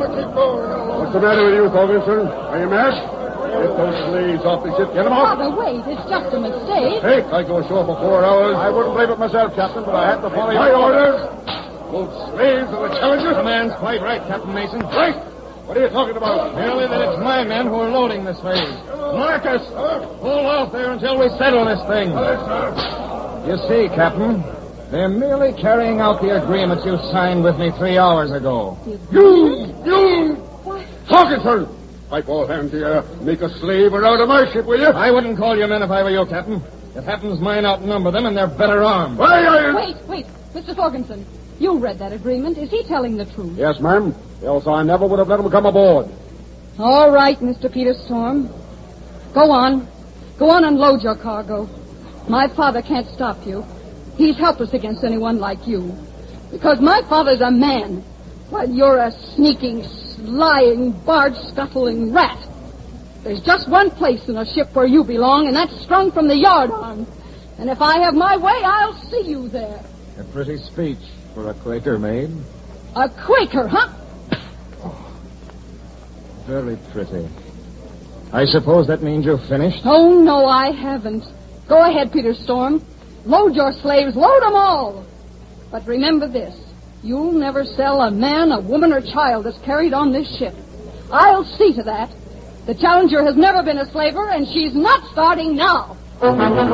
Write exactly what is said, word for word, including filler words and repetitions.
keep going. What's the matter with you, Ferguson? Are you mad? Get those slaves off the ship. Get them off. Father, wait. It's just a mistake. Hey, I go ashore for four hours. I wouldn't believe it myself, Captain, but I had to follow My your orders. Both slaves and the challengers. The man's quite right, Captain Mason. Right. What are you talking about? Merely that it's my men who are loading the slaves. Marcus, hold off there until we settle this thing. You see, Captain, they're merely carrying out the agreements you signed with me three hours ago. You, you, What? Ferguson! Pipe all hands here. Make a slave out of my ship, will you? I wouldn't call your men if I were you, Captain. It happens mine outnumber them, and they're better armed. Why are you... Wait, wait. Mister Ferguson, you read that agreement. Is he telling the truth? Yes, ma'am. Else I never would have let him come aboard. All right, Mister Peter Storm. Go on. Go on and load your cargo. My father can't stop you. He's helpless against anyone like you. Because my father's a man, while you're a sneaking, lying, barge-scuttling rat. There's just one place in a ship where you belong, and that's strung from the yardarm. And if I have my way, I'll see you there. A pretty speech for a Quaker maid. A Quaker, huh? Very pretty. I suppose that means you've finished? Oh, no, I haven't. Go ahead, Peter Storm. Load your slaves. Load them all. But remember this. You'll never sell a man, a woman, or child that's carried on this ship. I'll see to that. The Challenger has never been a slaver, and she's not starting now.